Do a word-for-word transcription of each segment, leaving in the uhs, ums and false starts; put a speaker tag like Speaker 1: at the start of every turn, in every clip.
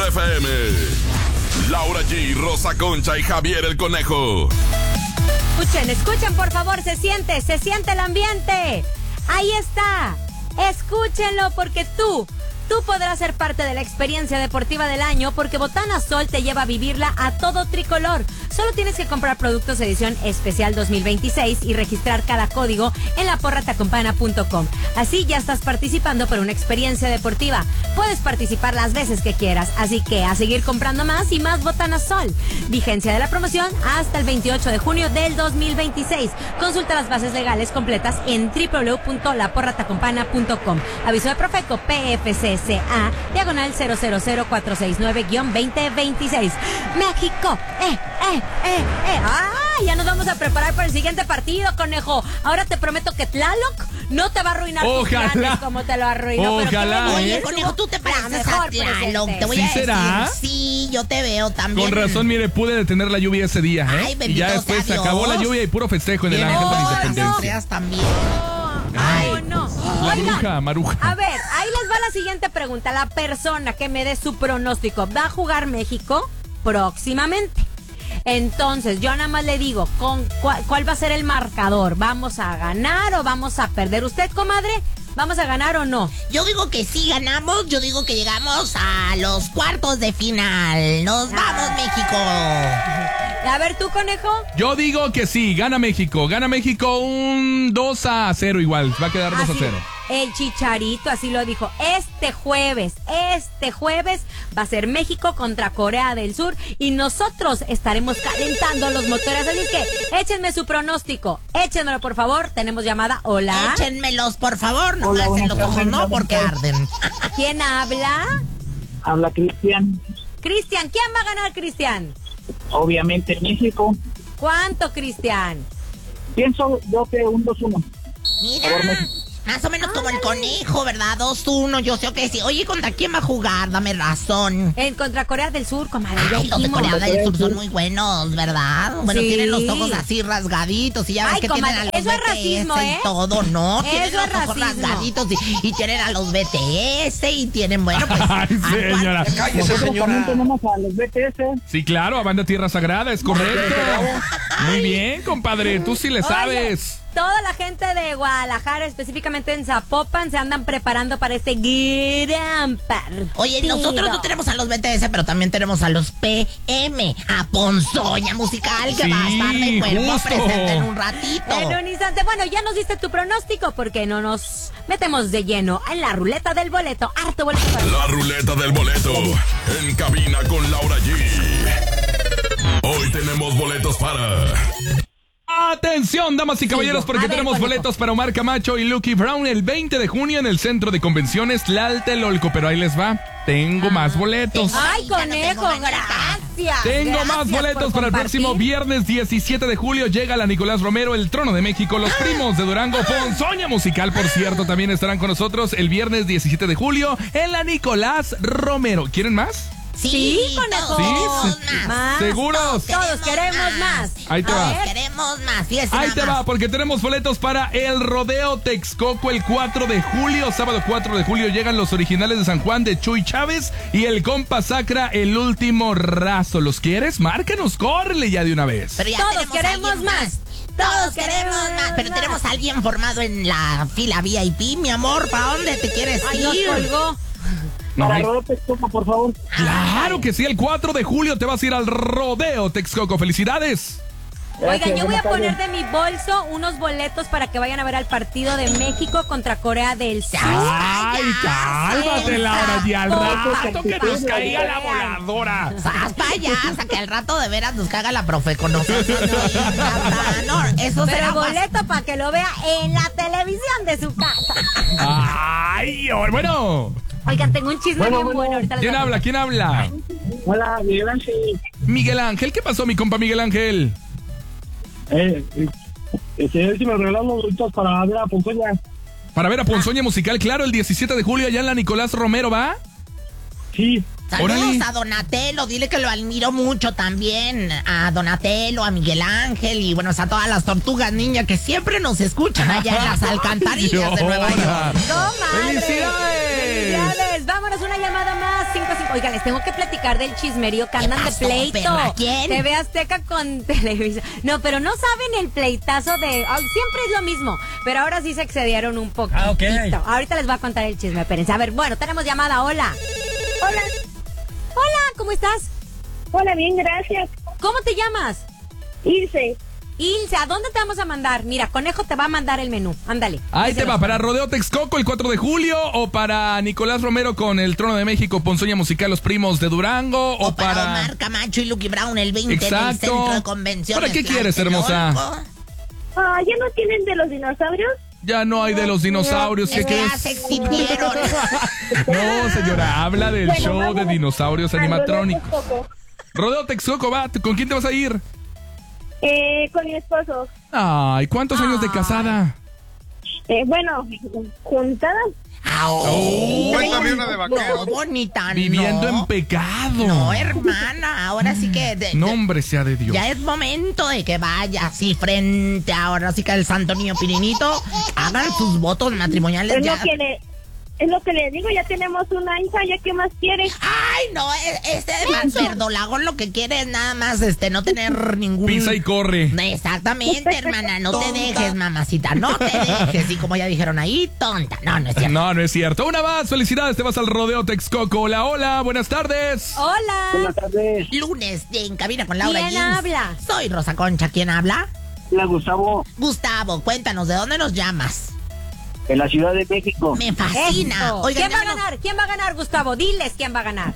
Speaker 1: F M. Laura G, Rosa Concha y Javier el Conejo.
Speaker 2: Escuchen, escuchen por favor, se siente, se siente el ambiente. Ahí está. Escúchenlo porque tú, tú podrás ser parte de la experiencia deportiva del año porque Botana Sol te lleva a vivirla a todo tricolor. Solo tienes que comprar productos edición especial dos mil veintiséis y registrar cada código en la porra te acompaña punto com. Así ya estás participando por una experiencia deportiva. Puedes participar las veces que quieras, así que a seguir comprando más y más Botana Sol. Vigencia de la promoción hasta el veintiocho de junio del dos mil veintiséis. Consulta las bases legales completas en doble u doble u doble u punto la porra te acompaña punto com. Aviso de Profeco P F C C A, diagonal cero cero cero cuatro seis nueve guión veinte veintiséis. México, eh, eh. Eh, eh, ah, ya nos vamos a preparar para el siguiente partido, Conejo. Ahora te prometo que Tlaloc no te va a arruinar tus planes como te lo arruinó.
Speaker 3: Ojalá.
Speaker 2: Pero
Speaker 3: Oye,
Speaker 4: Oye, Conejo, tú te pareces
Speaker 2: mejor
Speaker 4: a Tlaloc.
Speaker 2: presente.
Speaker 4: Te voy
Speaker 3: ¿Sí
Speaker 4: a decir.
Speaker 3: será?
Speaker 4: Sí, yo te veo también.
Speaker 3: Con razón, mire, pude detener la lluvia ese día, ¿eh?
Speaker 4: Ay,
Speaker 3: y
Speaker 4: bendito
Speaker 3: ya después se
Speaker 4: sea
Speaker 3: acabó
Speaker 4: Dios.
Speaker 3: la lluvia y puro festejo en el Ángel de la
Speaker 4: Oh,
Speaker 3: Independencia.
Speaker 4: Andreas también.
Speaker 2: Ay, no.
Speaker 3: La
Speaker 2: Oigan,
Speaker 3: bruja, Maruja.
Speaker 2: a ver, ahí les va la siguiente pregunta. La persona que me dé su pronóstico, ¿va a jugar México próximamente? Entonces, yo nada más le digo, ¿con cuál, cuál va a ser el marcador? ¿Vamos a ganar o vamos a perder? ¿Usted, comadre, vamos a ganar o no?
Speaker 4: Yo digo que sí ganamos, yo digo que llegamos a los cuartos de final. ¡Nos vamos, México!
Speaker 2: A ver, ¿tú, Conejo?
Speaker 3: Yo digo que sí, gana México. Gana México un dos a cero igual. Va a quedar dos a
Speaker 2: Así,
Speaker 3: cero.
Speaker 2: el Chicharito así lo dijo. Este jueves, este jueves va a ser México contra Corea del Sur y nosotros estaremos calentando los motores. Así es que échenme su pronóstico. Échenmelo, por favor. Tenemos llamada. Hola.
Speaker 4: Échenmelos, por favor. No me hacen los ojos, no, porque arden.
Speaker 2: ¿Quién habla?
Speaker 5: Habla Cristian.
Speaker 2: Cristian. ¿Quién va a ganar, Cristian?
Speaker 5: Obviamente México.
Speaker 2: ¿Cuánto, Cristian?
Speaker 5: Pienso yo que un dos uno.
Speaker 4: Mira, más o menos como el Conejo, ¿verdad? dos uno, yo sé que sí. Oye, ¿contra quién va a jugar? Dame razón.
Speaker 2: En contra Corea del Sur, comadre. Ya
Speaker 4: Ay, los de
Speaker 2: dijimos.
Speaker 4: Corea del Sur son muy buenos, ¿verdad? Bueno,
Speaker 2: Sí.
Speaker 4: tienen los ojos así rasgaditos y ya ves
Speaker 2: Ay,
Speaker 4: que
Speaker 2: comadre,
Speaker 4: tienen a los
Speaker 2: eso es
Speaker 4: B T S
Speaker 2: racismo, ¿eh?
Speaker 4: y todo, ¿no?
Speaker 2: Eso
Speaker 4: Tienen
Speaker 2: es
Speaker 4: los ojos
Speaker 2: racismo.
Speaker 4: rasgaditos y, y tienen a los B T S y tienen, bueno, pues...
Speaker 3: Ay, señora.
Speaker 5: Nosotros también tenemos a los B T S.
Speaker 3: Sí, claro, a Banda Tierra Sagrada, es correcto. Muy bien, compadre, tú sí le
Speaker 2: Oye,
Speaker 3: sabes.
Speaker 2: toda la gente de Guadalajara, específicamente en Zapopan, se andan preparando para este gran partido.
Speaker 4: Oye, nosotros no tenemos a los B T S, pero también tenemos a los P M, a Ponzoña Musical, que
Speaker 3: Sí,
Speaker 4: va a estar de cuerpo
Speaker 3: justo.
Speaker 4: presente en un ratito.
Speaker 2: En un instante. Bueno, ya nos diste tu pronóstico, porque no nos metemos de lleno en la ruleta del boleto. Harto boleto para...
Speaker 1: La ruleta del boleto. En cabina con Laura G. Hoy tenemos boletos para...
Speaker 3: Atención, damas y caballeros, porque
Speaker 2: A ver,
Speaker 3: tenemos
Speaker 2: Conejo.
Speaker 3: boletos para Omar Camacho y Lucky Brown el veinte de junio en el Centro de Convenciones Tlatelolco. Pero ahí les va, tengo más boletos.
Speaker 2: Ay,
Speaker 4: Ay, ya no
Speaker 2: Conejo,
Speaker 4: tengo manera.
Speaker 2: gracias.
Speaker 3: Tengo
Speaker 2: Gracias
Speaker 3: más boletos
Speaker 2: por
Speaker 3: para el
Speaker 2: compartir.
Speaker 3: próximo viernes diecisiete de julio. Llega la Nicolás Romero, el Trono de México, los primos de Durango, Ponzoña Musical, por cierto, también estarán con nosotros el viernes diecisiete de julio en la Nicolás Romero. ¿Quieren más?
Speaker 2: Sí, Conejo.
Speaker 4: todos queremos
Speaker 3: Sí,
Speaker 4: más.
Speaker 2: Más.
Speaker 3: ¿Seguros?
Speaker 2: Todos queremos más.
Speaker 3: Ahí te
Speaker 2: A
Speaker 3: va.
Speaker 2: ver.
Speaker 4: Queremos más. Fíjese
Speaker 3: Ahí
Speaker 4: nada
Speaker 3: te
Speaker 4: más.
Speaker 3: va, porque tenemos boletos para el Rodeo Texcoco el cuatro de julio. Sábado cuatro de julio llegan los originales de San Juan de Chuy Chávez y el compa Sacra, el último raso. ¿Los quieres? Márcanos, córrele ya de una vez.
Speaker 4: Pero ya
Speaker 2: Todos
Speaker 4: tenemos a
Speaker 2: queremos
Speaker 4: alguien
Speaker 2: más.
Speaker 4: Todos queremos más. Pero tenemos a alguien formado en la fila V I P, mi amor. ¿Para dónde te quieres
Speaker 2: Ay, nos
Speaker 4: ir?
Speaker 2: colgó.
Speaker 3: No,
Speaker 5: Para
Speaker 3: ay,
Speaker 5: Rodeo Texcoco, por favor.
Speaker 3: claro que sí, el cuatro de julio te vas a ir al Rodeo Texcoco. ¡Felicidades!
Speaker 2: Oigan, yo voy a
Speaker 5: buenas tardes.
Speaker 2: poner de mi bolso unos boletos para que vayan a ver al partido de México contra Corea del Sur.
Speaker 3: ¡Ay, cálmate, Laura! Y al rato que nos
Speaker 5: Sí,
Speaker 3: caiga la
Speaker 2: vean.
Speaker 3: voladora.
Speaker 4: Sas payasa, que al rato de veras nos caga la profe con nosotros. No, eso será
Speaker 2: Pero
Speaker 4: más.
Speaker 2: boleto para que lo vea en la televisión de su casa.
Speaker 3: ¡Ay! Bueno,
Speaker 2: Oigan, tengo un chisme
Speaker 5: Bueno,
Speaker 2: bien
Speaker 5: bueno.
Speaker 2: bueno. Ahorita les
Speaker 3: ¿quién
Speaker 2: voy a
Speaker 3: habla? ¿Quién habla?
Speaker 5: Hola, Miguel Ángel.
Speaker 3: Miguel Ángel. ¿Qué pasó, mi compa Miguel Ángel?
Speaker 5: Eh, eh, señor, si me regalan los boletos para ver a Ponzoña.
Speaker 3: Para ver a Ponzoña Musical, claro, el diecisiete de julio allá en la Nicolás Romero, ¿va?
Speaker 5: Sí.
Speaker 4: Saludos
Speaker 3: Órale.
Speaker 4: a Donatello, dile que lo admiro mucho también. A Donatello, a Miguel Ángel y bueno, a todas las tortugas ninja que siempre nos escuchan allá en las alcantarillas de Nueva York.
Speaker 2: ¡No, madre!
Speaker 3: ¡Felicidades!
Speaker 2: ¡Felicidades! Vámonos, una llamada más. cinco cinco. Oigan, les tengo que platicar del chismerío que andan de
Speaker 4: pasó,
Speaker 2: pleito.
Speaker 4: perra? ¿Quién?
Speaker 2: T V Azteca con Televisa. No, pero no saben el pleitazo de... oh, siempre es lo mismo, pero ahora sí se excedieron un poquito.
Speaker 6: Ah, ok.
Speaker 2: Ahorita les voy a contar el chisme, espérense. A ver, bueno, tenemos llamada. Hola.
Speaker 7: Hola,
Speaker 2: Hola, ¿cómo estás?
Speaker 7: hola, bien, gracias.
Speaker 2: ¿Cómo te llamas?
Speaker 7: Ilse,
Speaker 2: Ilse, ¿a dónde te vamos a mandar? Mira, Conejo te va a mandar el menú. Ándale.
Speaker 3: Ahí te
Speaker 2: Díselo.
Speaker 3: va, para Rodeo Texcoco el cuatro de julio, o para Nicolás Romero con el Trono de México, Ponzoña Musical, Los Primos de Durango, o,
Speaker 4: O para Omar Camacho y Lucky Brown el veinte en el
Speaker 3: Exacto.
Speaker 4: Centro de Convenciones.
Speaker 3: ¿Para qué quieres, hermosa?
Speaker 7: ah, ¿ya no tienen de los dinosaurios?
Speaker 3: Ya no hay de los dinosaurios, ¿qué
Speaker 4: Es que ya
Speaker 3: crees?
Speaker 4: se extinguieron.
Speaker 3: No, señora, habla del
Speaker 7: Bueno,
Speaker 3: show de
Speaker 7: vámonos
Speaker 3: dinosaurios
Speaker 7: al
Speaker 3: animatrónicos.
Speaker 7: Rodeo Texcoco.
Speaker 3: Rodeo Texcoco, va, ¿con quién te vas a ir?
Speaker 7: Eh, con mi esposo.
Speaker 3: Ay, ¿cuántos años de
Speaker 2: Ay.
Speaker 3: casada?
Speaker 7: Eh, bueno, juntadas.
Speaker 4: Au.
Speaker 6: Cuéntame una de vaquero.
Speaker 4: No, bonita,
Speaker 3: Viviendo
Speaker 4: no.
Speaker 3: en pecado.
Speaker 4: No, hermana, ahora sí que... de-
Speaker 3: Nombre sea de Dios.
Speaker 4: Ya es momento de que vaya así frente ahora sí que el Santo Niño Pirinito hagan sus votos matrimoniales
Speaker 7: Es
Speaker 4: ya.
Speaker 7: lo que le, es lo que le digo, ya tenemos una hija, ¿ya qué más quiere?
Speaker 4: Ay, no, e- este más verdolago lo que quiere es nada más este no tener ningún
Speaker 3: Pisa y corre.
Speaker 4: Exactamente, hermana, no te dejes, mamacita, no te dejes. Y como ya dijeron ahí, tonta. No, no es cierto.
Speaker 3: No, no es cierto. Una más, felicidades, te vas al Rodeo Texcoco. Hola, hola, buenas tardes.
Speaker 2: Hola.
Speaker 5: Buenas tardes.
Speaker 4: Lunes de En Cabina con Laura
Speaker 2: ¿Quién
Speaker 4: Jeans.
Speaker 2: habla?
Speaker 4: Soy Rosa Concha, ¿quién habla?
Speaker 5: Hola, Gustavo,
Speaker 4: Gustavo, cuéntanos, ¿de dónde nos llamas?
Speaker 5: de la Ciudad de México.
Speaker 4: Me fascina.
Speaker 2: Eso.
Speaker 4: Oigan,
Speaker 2: ¿Quién va a
Speaker 4: llámenos-
Speaker 2: ganar? ¿Quién va a ganar, Gustavo? Diles quién va a ganar.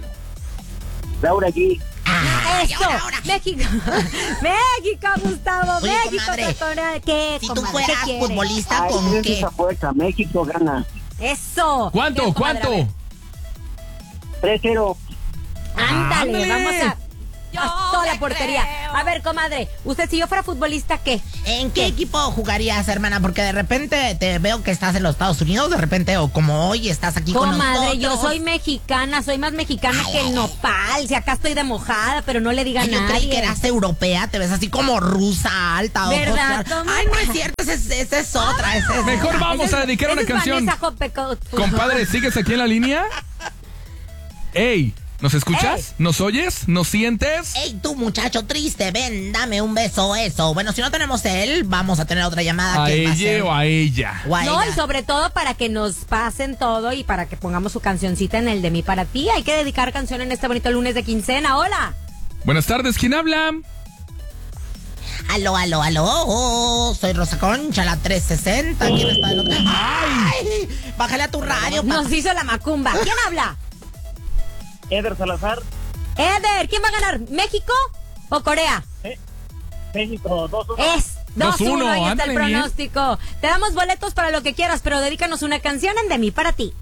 Speaker 5: Laura aquí.
Speaker 4: Ay,
Speaker 2: Eso.
Speaker 4: ahora, ahora.
Speaker 2: México. México, Gustavo.
Speaker 4: Oye,
Speaker 2: México.
Speaker 4: comadre,
Speaker 2: Cacona- ¿Qué,
Speaker 4: Si tú
Speaker 2: comadre?
Speaker 4: fueras
Speaker 2: ¿Qué quiere?
Speaker 4: futbolista,
Speaker 5: Ay,
Speaker 4: ¿con
Speaker 5: es
Speaker 4: qué?
Speaker 5: esa fuerza. México gana.
Speaker 2: Eso.
Speaker 3: ¿Cuánto?
Speaker 2: ¿Qué, comadre? A ver.
Speaker 3: ¿Cuánto?
Speaker 5: tres cero.
Speaker 2: Ándale,
Speaker 3: Ándale.
Speaker 2: vamos a...
Speaker 4: Yo
Speaker 2: a toda la
Speaker 4: te
Speaker 2: portería.
Speaker 4: creo.
Speaker 2: A ver, comadre, usted si yo fuera futbolista, ¿qué?
Speaker 4: ¿En qué equipo jugarías, hermana? Porque de repente te veo que estás en los Estados Unidos, de repente, o como hoy estás aquí con nosotros.
Speaker 2: Comadre, yo soy mexicana, soy más mexicana
Speaker 4: Ay,
Speaker 2: que
Speaker 4: ay,
Speaker 2: el nopal. Si acá estoy de mojada, pero no le diga a
Speaker 4: Ay, yo
Speaker 2: nadie.
Speaker 4: creí que eras europea, te ves así como rusa, alta, ojos
Speaker 2: ¿Verdad,
Speaker 4: claros.
Speaker 2: comadre?
Speaker 4: Ay, no es cierto, esa es, esa es otra. Esa es
Speaker 3: Mejor
Speaker 4: otra.
Speaker 3: vamos a dedicar
Speaker 2: Esa
Speaker 3: una
Speaker 2: es
Speaker 3: canción.
Speaker 2: Vanessa Jopeco-
Speaker 3: Compadre, ¿sigues aquí en la línea? Ey, ¿nos escuchas? ¿Nos oyes? ¿Nos sientes?
Speaker 4: Ey, tú muchacho triste, ven, dame un beso, eso. Bueno, si no tenemos él, vamos a tener otra llamada.
Speaker 3: ¿A
Speaker 4: que va a ser-
Speaker 3: ella o a ella?
Speaker 4: o a
Speaker 2: No,
Speaker 4: ella.
Speaker 2: y sobre todo para que nos pasen todo y para que pongamos su cancioncita en el de mí para ti. Hay que dedicar canción en este bonito lunes de quincena. Hola.
Speaker 3: Buenas tardes, ¿quién habla?
Speaker 4: Aló, aló, aló. Soy Rosa Concha, la trescientos sesenta. ¿Quién está del otro? ¡Ay! Bájale a tu radio, papá.
Speaker 2: Nos hizo la macumba. ¿Quién habla?
Speaker 5: Eder Salazar,
Speaker 2: Eder, ¿quién va a ganar? ¿México o Corea?
Speaker 5: México dos uno.
Speaker 2: Es dos uno, ahí está el
Speaker 3: ándale bien.
Speaker 2: pronóstico. Te damos boletos para lo que quieras, pero dedícanos una canción en de mí para ti.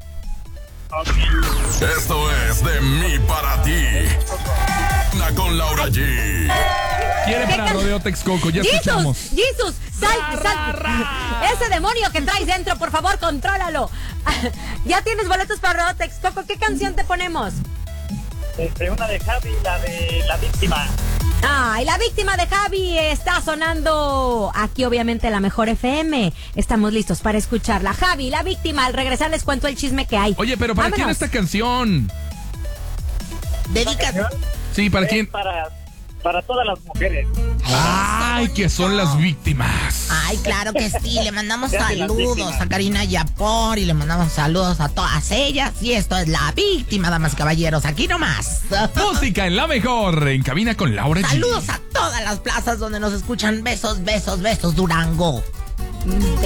Speaker 1: Esto es de mí para ti. Cabina con Laura G.
Speaker 3: Quiere
Speaker 2: ¿Qué
Speaker 3: para
Speaker 2: can-
Speaker 3: Rodeo Texcoco, ya escuchamos.
Speaker 2: ¡Jesus! ¡Jesus! ¡Sal, sal! Ese demonio que traes dentro, por favor, contrólalo. Ya tienes boletos para Rodeo Texcoco. ¿Qué canción te ponemos?
Speaker 5: Este, una de Javi, la de La Víctima.
Speaker 2: Ay, la víctima de Javi está sonando aquí, obviamente, la mejor F M. Estamos listos para escucharla. Javi, la víctima. Al regresar les cuento el chisme que hay.
Speaker 3: Oye, pero ¿para quién
Speaker 2: Vámonos.
Speaker 3: esta canción?
Speaker 4: Dedica.
Speaker 3: Sí, ¿para quién?
Speaker 5: Para, para todas las mujeres.
Speaker 3: Ay, que son las víctimas.
Speaker 4: Ay, claro que sí. Le mandamos
Speaker 5: Se hacen las
Speaker 4: saludos
Speaker 5: víctimas.
Speaker 4: a Karina Yapor y le mandamos saludos a todas ellas. Y esto es La Víctima, damas y caballeros. Aquí nomás.
Speaker 3: Música en la mejor, en cabina con Laura G.
Speaker 4: Saludos a todas las plazas donde nos escuchan. Besos, besos, besos, Durango.